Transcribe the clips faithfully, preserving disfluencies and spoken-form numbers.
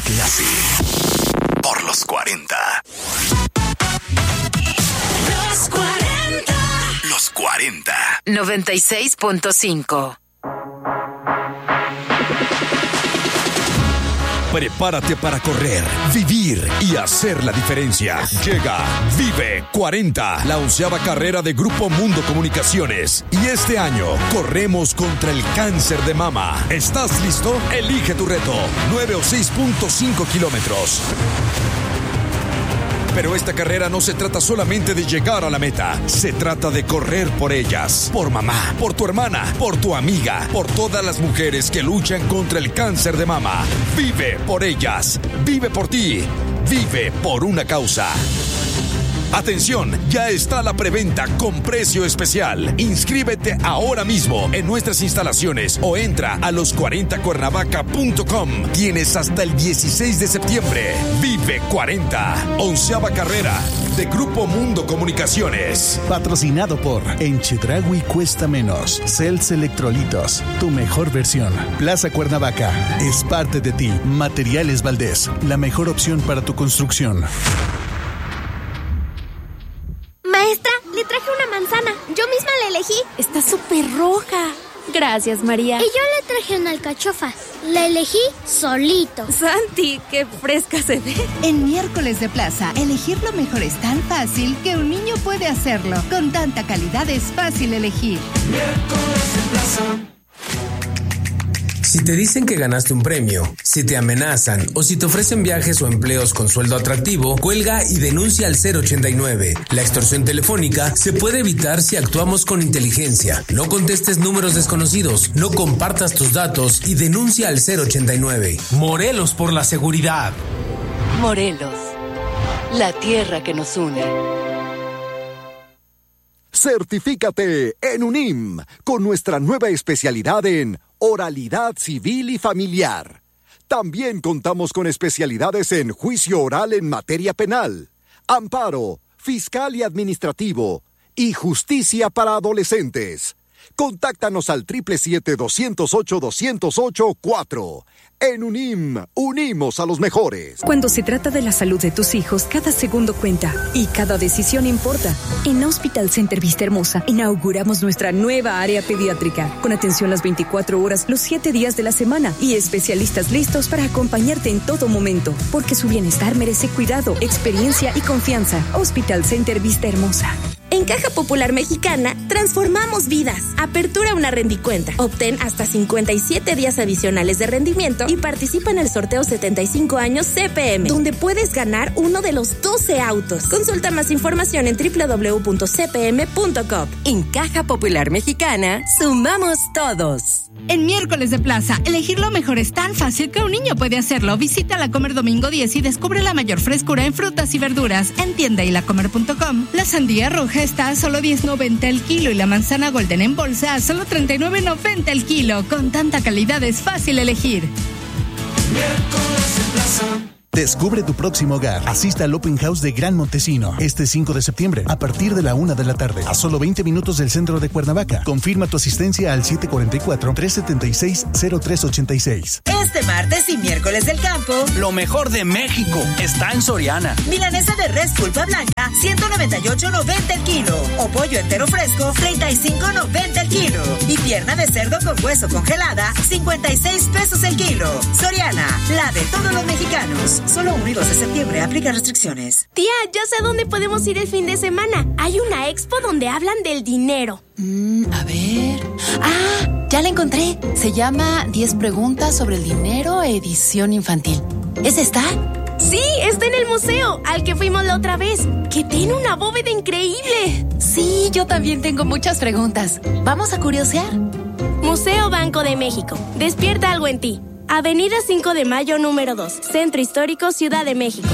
clase. Por los cuarenta. Los cuarenta. Los cuarenta. noventa y seis punto cinco. Prepárate para correr, vivir y hacer la diferencia. Llega Vive cuarenta, la onceava carrera de Grupo Mundo Comunicaciones. Y este año corremos contra el cáncer de mama. ¿Estás listo? Elige tu reto. nueve o seis punto cinco kilómetros. Pero esta carrera no se trata solamente de llegar a la meta. Se trata de correr por ellas, por mamá, por tu hermana, por tu amiga, por todas las mujeres que luchan contra el cáncer de mama. Vive por ellas, vive por ti, vive por una causa. Atención, ya está la preventa con precio especial. Inscríbete ahora mismo en nuestras instalaciones o entra a los cuarenta cuernavaca punto com. Tienes hasta el dieciséis de septiembre. Vive cuarenta, onceava carrera de Grupo Mundo Comunicaciones. Patrocinado por En Chedraui cuesta menos. Cels Electrolitos, tu mejor versión. Plaza Cuernavaca, es parte de ti. Materiales Valdés, la mejor opción para tu construcción. Maestra, le traje una manzana. Yo misma la elegí. Está súper roja. Gracias, María. Y yo le traje una alcachofa. La elegí solito. Santi, qué fresca se ve. En Miércoles de Plaza, elegir lo mejor es tan fácil que un niño puede hacerlo. Con tanta calidad es fácil elegir. Miércoles de Plaza. Si te dicen que ganaste un premio, si te amenazan o si te ofrecen viajes o empleos con sueldo atractivo, cuelga y denuncia al cero ochenta y nueve. La extorsión telefónica se puede evitar si actuamos con inteligencia. No contestes números desconocidos, no compartas tus datos y denuncia al cero ochenta y nueve. Morelos por la seguridad. Morelos, la tierra que nos une. Certifícate en UNIM con nuestra nueva especialidad en oralidad civil y familiar. También contamos con especialidades en juicio oral en materia penal, amparo, fiscal y administrativo y justicia para adolescentes. Contáctanos al siete siete siete, dos cero ocho, dos cero ocho cuatro. En UNIM, unimos a los mejores. Cuando se trata de la salud de tus hijos, cada segundo cuenta y cada decisión importa. En Hospital Center Vista Hermosa inauguramos nuestra nueva área pediátrica, con atención las veinticuatro horas, los siete días de la semana y especialistas listos para acompañarte en todo momento, porque su bienestar merece cuidado, experiencia y confianza. Hospital Center Vista Hermosa. En Caja Popular Mexicana, transformamos vidas. Apertura una rendicuenta. Obtén hasta cincuenta y siete días adicionales de rendimiento y participa en el sorteo setenta y cinco años C P M, donde puedes ganar uno de los doce autos. Consulta más información en doble u doble u doble u punto c p m punto com. En Caja Popular Mexicana, sumamos todos. En Miércoles de Plaza, elegir lo mejor es tan fácil que un niño puede hacerlo. Visita La Comer Domingo diez y descubre la mayor frescura en frutas y verduras en tienda y la comer punto com. La sandía roja está a solo diez noventa el kilo y la manzana golden en bolsa a solo treinta y nueve noventa el kilo. Con tanta calidad es fácil elegir. Miércoles de Plaza. Descubre tu próximo hogar. Asista al Open House de Gran Montesino este cinco de septiembre a partir de la una de la tarde, a solo veinte minutos del centro de Cuernavaca. Confirma tu asistencia al siete cuatro cuatro, tres siete seis, cero tres ocho seis. Este martes y miércoles del campo, lo mejor de México está en Soriana. Milanesa de res pulpa blanca, ciento noventa y ocho noventa el kilo. O pollo entero fresco, treinta y cinco noventa el kilo. Y pierna de cerdo con hueso congelada, cincuenta y seis pesos el kilo. Soriana, la de todos los mexicanos. Solo uno y dos de septiembre, aplica restricciones. Tía, ya sé a dónde podemos ir el fin de semana. Hay una expo donde hablan del dinero. Mm, a ver... ¡Ah! Ya la encontré. Se llama diez preguntas sobre el dinero, edición infantil. ¿Es esta? Sí, está en el museo, al que fuimos la otra vez, que tiene una bóveda increíble. Sí, yo también tengo muchas preguntas. ¿Vamos a curiosear? Museo Banco de México. Despierta algo en ti. Avenida cinco de Mayo, número dos, Centro Histórico, Ciudad de México.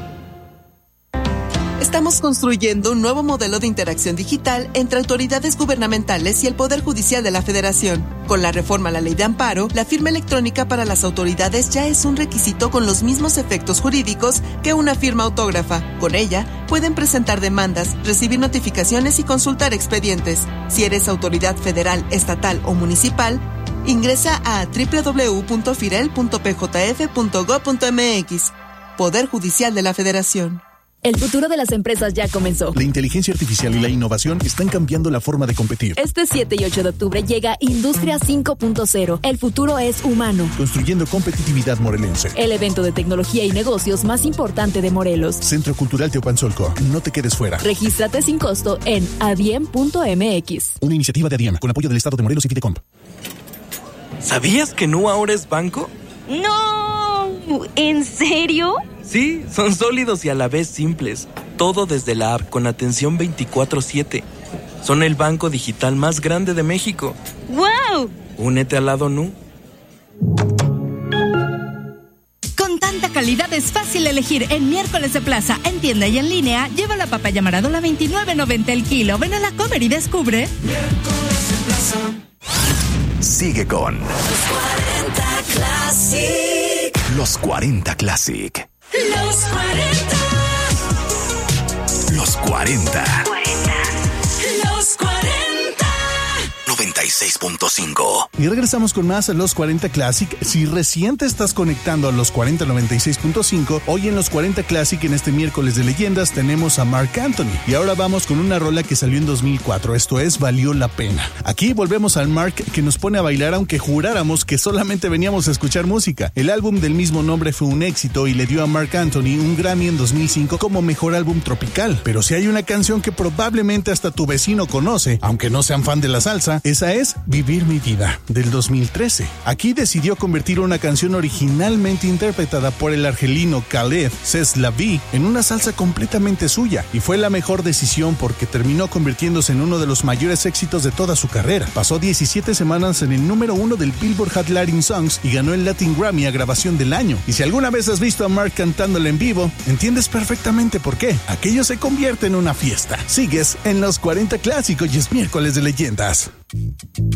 Estamos construyendo un nuevo modelo de interacción digital entre autoridades gubernamentales y el Poder Judicial de la Federación. Con la reforma a la Ley de Amparo, la firma electrónica para las autoridades ya es un requisito con los mismos efectos jurídicos que una firma autógrafa. Con ella, pueden presentar demandas, recibir notificaciones y consultar expedientes. Si eres autoridad federal, estatal o municipal, Ingresa a doble u doble u doble u punto firel punto p j f punto gob punto m x. Poder Judicial de la Federación. El futuro de las empresas ya comenzó. La inteligencia artificial y la innovación están cambiando la forma de competir. Este siete y ocho de octubre llega Industria cinco punto cero. El futuro es humano. Construyendo competitividad morelense. El evento de tecnología y negocios más importante de Morelos. Centro Cultural Teopanzolco. No te quedes fuera. Regístrate sin costo en adiem punto m x. Una iniciativa de ADIEM con apoyo del Estado de Morelos y Fidecomp. ¿Sabías que Nu ahora es banco? ¡No! ¿En serio? Sí, son sólidos y a la vez simples. Todo desde la app con atención veinticuatro siete. Son el banco digital más grande de México. ¡Wow! Únete al lado Nu. Con tanta calidad es fácil elegir en Miércoles de Plaza, en tienda y en línea. Lleva la papaya Maradona veintinueve noventa el kilo. Ven a la Comer y descubre. Miércoles de Plaza. Sigue con Los cuarenta Classic. Los cuarenta Classic. Los cuarenta. Los cuarenta. Los cuarenta. noventa y seis punto cinco. Y regresamos con más a Los cuarenta Classic. Si recién te estás conectando a Los cuarenta noventa y seis punto cinco, hoy en Los cuarenta Classic, en este miércoles de leyendas, tenemos a Marc Anthony. Y ahora vamos con una rola que salió en dos mil cuatro, esto es Valió la Pena. Aquí volvemos al Marc que nos pone a bailar aunque juráramos que solamente veníamos a escuchar música. El álbum del mismo nombre fue un éxito y le dio a Marc Anthony un Grammy en dos mil cinco como mejor álbum tropical. Pero si hay una canción que probablemente hasta tu vecino conoce, aunque no sean fan de la salsa, esa es Vivir mi vida, del dos mil trece. Aquí decidió convertir una canción originalmente interpretada por el argelino Khaled C'est la Vie en una salsa completamente suya, y fue la mejor decisión porque terminó convirtiéndose en uno de los mayores éxitos de toda su carrera. Pasó diecisiete semanas en el número uno del Billboard Hot Latin Songs y ganó el Latin Grammy a grabación del año. Y si alguna vez has visto a Marc cantándola en vivo, entiendes perfectamente por qué. Aquello se convierte en una fiesta. Sigues en Los cuarenta Clásicos y es miércoles de leyendas.